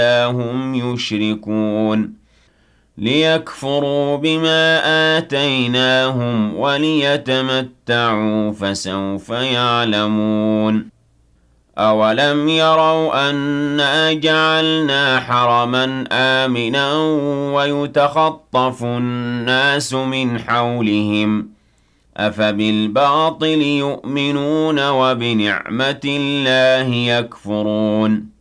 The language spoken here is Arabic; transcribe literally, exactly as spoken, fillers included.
هم يشركون ليكفروا بما آتيناهم وليتمتعوا فسوف يعلمون أولم يروا أنا جعلنا حرما آمنا ويتخطف الناس من حولهم أفبالباطل يؤمنون وبنعمة الله يكفرون